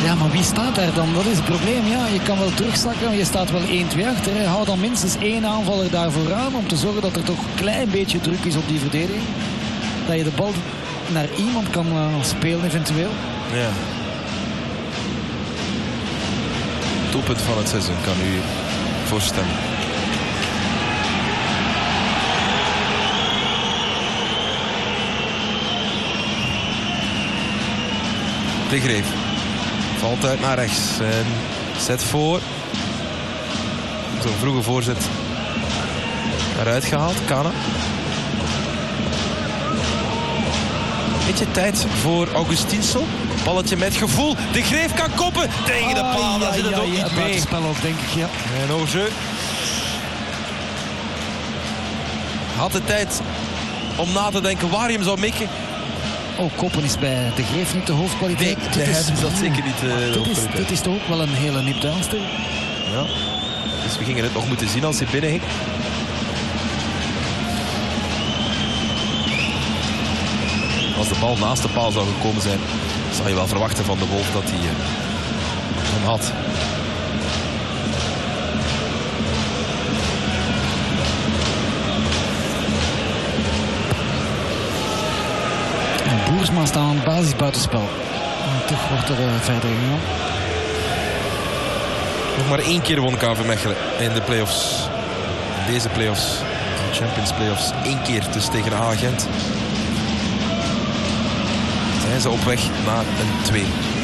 Ja, maar wie staat daar dan? Dat is het probleem. Ja, je kan wel terugzakken, je staat wel 1-2 achter. Hè. Hou dan minstens 1 aanvaller daar vooraan om te zorgen dat er toch een klein beetje druk is op die verdediging. Dat je de bal naar iemand kan spelen eventueel. Ja. Toppunt van het seizoen, kan u voorstellen. De Greef valt uit naar rechts en zet voor. Zo'n vroege voorzet eruit gehaald. Kana. Beetje tijd voor Augustinsson. Balletje met gevoel. De Greef kan koppen tegen de paal. Daar zit het ook niet mee. Het spel ook, denk ik, ja. En Auge had de tijd om na te denken waar hij hem zou mikken. Oh, koppen is bij de Greef niet de hoofdkwaliteit. Nee, is dat zeker niet de hoofdkwaliteit. Dit is toch ook wel een hele nipte aanster. Ja. Dus we gingen het nog moeten zien als hij binnen ging. Als de bal naast de paal zou gekomen zijn, zou je wel verwachten van de Wolf dat hij hem had. Boersma staat aan het basisbuitenspel. Toch wordt er verder gegaan. Nog maar 1 keer won KV Mechelen in de play-offs. In deze play-offs, de Champions play-offs, 1 keer dus tegen de A-Gent. Zijn ze op weg naar een 2.